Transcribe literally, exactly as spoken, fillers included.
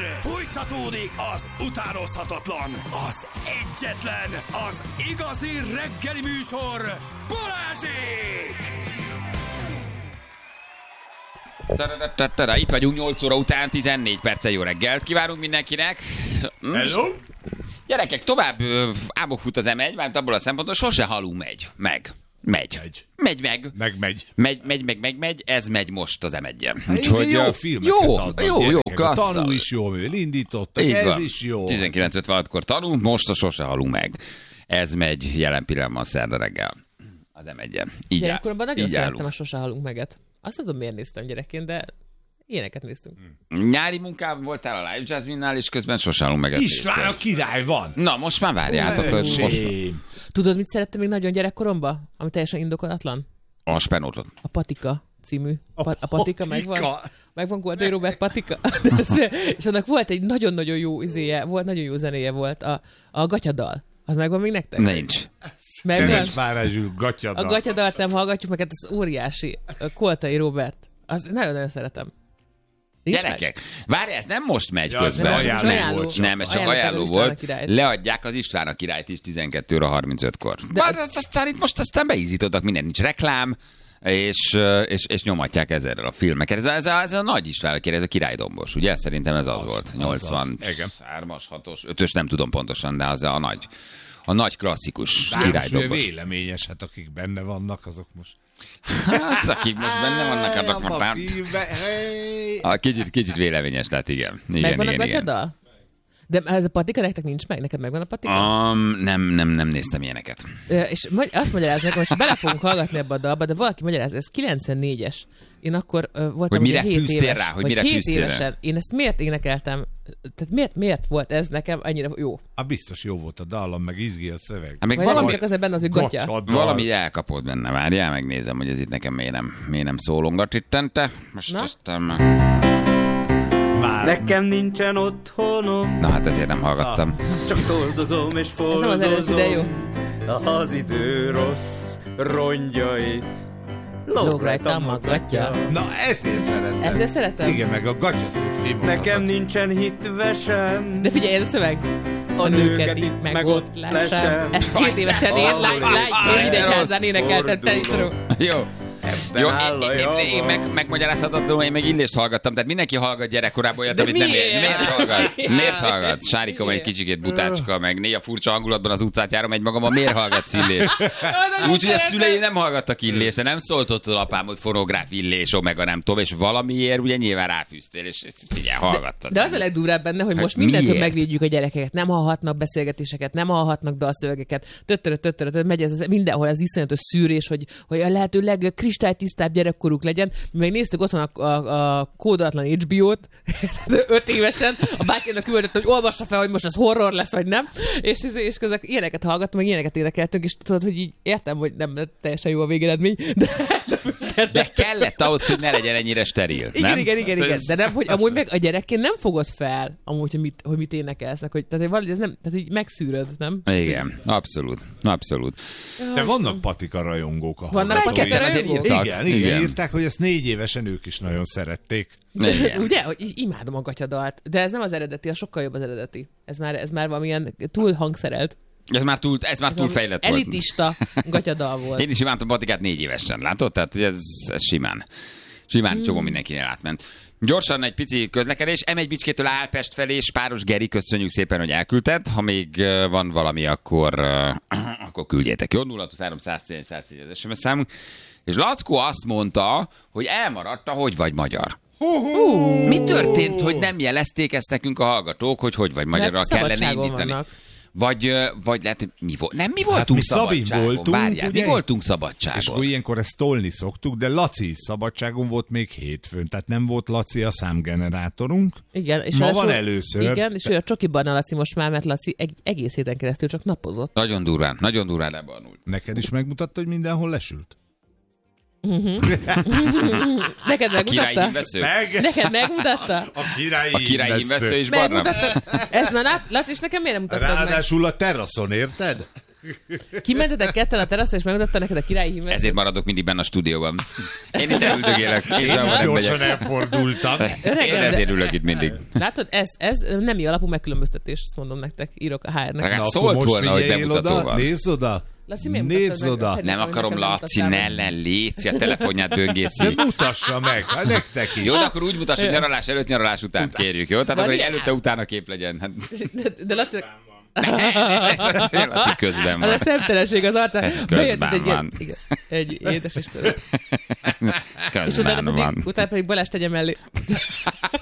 Fújtatódik az utánozhatatlan, az egyetlen, az igazi reggeli műsor, Balázsék! Tada, itt vagyunk nyolc óra után, tizennégy perccel jó reggelt kívánunk mindenkinek. Hello? Gyerekek, tovább ámok fut az em egy, mert abból a szempontból sose halunk megy. Meg. Megy. Megy. Megy meg. Meg megy. Megy, megy, meg, meg, megy. Ez megy most az em egyen. Úgyhogy jó filmeket jó, adnak jó, jó, klassz. A Tanú is jó, mivel indítottak, így ez van. is jó. tizenkilenc ötvenhatkor tanul, most a sose halunk meg. Ez megy jelen pillanatban szerda reggel az em egyen. Így Gyerekkoromban nagyon így szerettem állunk. a Sose halunk meget. Azt nem tudom, miért néztem gyerekként, de ilyeneket néztünk. Nyári munkában voltál a Live Jasminnál, és közben sose halunk meg. István a király van. Na, most már várjátok. Hogy most... Tudod, mit szerettem még nagyon gyerekkoromban? Ami teljesen indokolatlan? A spenótot. A Patika című. A Pa- a Patika Patika. megvan. Megvan Gordai Robert Patika. És annak volt egy nagyon-nagyon jó izéje, volt, nagyon jó zenéje volt. A, a gatyadal. Az megvan még nektek? Nincs. Megvan. Keres Várázsül gatyadal. A gatyadalt nem hallgatjuk, meg hát az óriási. A Koltai Robert. Az nagyon-nagyon szeretem. Nincs Gyerekek, várj, ez nem most megy Ja, közben. ez nem, nem, ajánló. volt, nem, ez csak Ajánlották ajánló az István a volt. királyt. Leadják az István a királyt is tizenkét óra harmincötkor. De De az... aztán itt most aztán beízítottak minden, nincs reklám, és, és, és nyomatják ezerrel a filmeket. Ez a, ez a, ez a nagy István a király, ez a királydombos, ugye? Szerintem ez az, az volt. nyolcvanhármas, hatos, ötös, nem tudom pontosan, de az a nagy, a nagy klasszikus királydombos. Véleményes, hát akik benne vannak, azok most... Hát, akik most benne vannak, azok most már... A kicsit, kicsit véleményes lett, igen. igen Megvan igen, a igen. gatyadal? De ez a Patika nektek nincs meg? Neked megvan a Patika? Um, nem, nem, nem néztem ilyeneket. Ö, és magy- azt magyaráznak, most bele fogunk hallgatni ebbe a dalba, de valaki magyaráz, ez kilencvennégyes. Én akkor ö, voltam Hogy mire ugye hét fűztél éves, rá? Hogy vagy mire hét fűztél rá? évesen. Én ezt miért énekeltem? Tehát miért, miért volt ez nekem annyira jó? Ah, biztos jó volt a dallam, meg izgi a szöveg. Hát még Vagy valami, nem csak azért benne az, hogy gatya. Gatyadal. valami elkapott benne, várjál, megnézem, hogy ez itt nekem miért nem, miért nem szólongat ittente. Most Na? aztán... Már Nekem nincsen otthonom, Na hát ezért nem hallgattam. csak toldozom és Ez nem az eredeti, de jó. fordozom az idő rossz rongyait. Lóg rajtam a gatya. Na, ezért szeretem. Ezért szeretem? Igen, meg a gatyaszót kimondhatom. Nekem nincsen hitvesem, De figyelj, ez a szöveg. a nőket itt meg ott lesem. Ezt hét évesen én, lány, lány, én Nyíregyházán énekeltem, te is Fordulok. tudom. Jó. Ebben Jó, áll a én, én, én java. meg, megmagyarázhatatlanul, én meg Illést hallgattam, tehát mindenki hallgat gyerekkorából olyat, De amit nem miért? ér. Miért hallgat? Miért hallgat? Sárika vagy egy Miért? kicsikét butácska, meg néha furcsa hangulatban az utcát járom egy magamban, miért hallgatsz Illést? Úgyhogy a szülei nem hallgattak Illést, de nem szóltottad apám, hogy fonográf Illés, omega nem tudom, és valamiért ugye nyilván ráfűztél, és figyelj, hallgattad. De az a legdurvább benne, hogy Hát most mindentől miért? megvédjük a gyerekeket. Nem hallhatnak beszélgetéseket, nem hallhatnak dalszövegeket. Töttörö, töttörö, töttörö, megy ez az, mindenhol az iszonyatos szűrés, hogy, hogy a lehető legkristálytisztább gyerekkoruk legyen. Mi meg néztük otthon a, a, a kódolatlan há bé ó-t, öt évesen, a bátyának küldött, hogy olvassa fel, hogy most ez horror lesz, vagy nem. És, és közben ilyeneket hallgattam, meg ilyeneket énekeltünk, és tudod, hogy így értem, hogy nem lett teljesen jó a végeredmény, de, de, De kellett ahhoz, hogy ne legyen ennyire steril, igen, nem? igen, igen, igen, Ez- de nem, hogy amúgy meg a gyerekként nem fogod fel, amúgy, hogy mit, hogy mit énekelsznek, hogy, tehát, hogy valahogy ez nem, tehát így megszűröd, nem? Igen, abszolút, abszolút. De vannak patika rajongók a Vannak hallgatói. patika Ezért rajongók? írtak. Igen, igen, Igen. írták, hogy ezt négy évesen ők is nagyon szerették. Igen. Ugye, hogy így imádom a gatyadalt, de ez nem az eredeti, a sokkal jobb az eredeti. Ez már, ez már valamilyen túl hangszerelt. Ez már túl, ez már túl fejlett volt. Elitista gatyadal volt. Én is imádtam Patikát négy évesen, látod? Tehát hogy ez, ez simán. Simán hmm. csomó mindenkinél átment. Gyorsan egy pici közlekedés. em egy Bicskétől Álpest felé, Spáros Geri, köszönjük szépen, hogy elküldted. Ha még uh, van valami, akkor, uh, akkor küldjétek. Jó, nulla három száz tíz száz tíz az es em es számunk. És Lackó azt mondta, hogy elmaradt a Hogy vagy magyar. Uh, Mi történt, hogy nem jelezték ezt nekünk a hallgatók, hogy hogy vagy magyarra Mert kellene szabadságon indítani? vannak. Vagy, ö, vagy lehet, hogy mi volt? Nem, mi Hát voltunk mi Szabin szabadságon. voltunk, Várjál, ugye? mi voltunk szabadságon. És akkor ilyenkor ezt tolni szoktuk, de Laci is szabadságon volt még hétfőn, tehát nem volt Laci a számgenerátorunk. Igen, és Ma a van so- először. Igen, és ő a csokiban a Laci most már, mert Laci egy egész héten keresztül csak napozott. Nagyon durván, nagyon durván lebarnult. Neked is megmutatta, hogy mindenhol lesült? Neked A királyi megmutatta? hímvesző? Meg! Neked megmutatta? A királyi, A királyi hímvesző is barna. Megmutatta. Ez na, Laci, és nekem miért nem mutattad meg? Ráadásul a teraszon, érted? Kimentetek ketten a teraszra, és megmutatta neked a királyi hímvesztőt? Ezért maradok mindig benne a stúdióban. Én itt elüldögélek. Én, Én is gyorsan elfordultam. Én ezért ülök itt mindig. Látod, ez, ez nemi alapú megkülönböztetés, azt mondom nektek, írok a há er-nek. Legalább szólt volna, hogy bemutatóval. Nézd oda. Laci, miért Nézd mutattad meg? oda. Szerintem, Nem hogy akarom, nekem Laci, mutattál ne meg. ellen, léci, a telefonját böngészi. De mutassa meg, hát nektek is. Jó, de akkor úgy mutass, hogy nyaralás előtt, nyaralás után kérjük, jó? Tehát akkor, hogy Várjál. előtte-utána kép legyen. Hát, De, de Laci, Laci közben az a van. szemtelenség az arcán. Ez Bejötted közben egy ilyen- van. igen, egy édes Isten. És Közben utána van. pedig, utána pedig Balázs tegye mellé.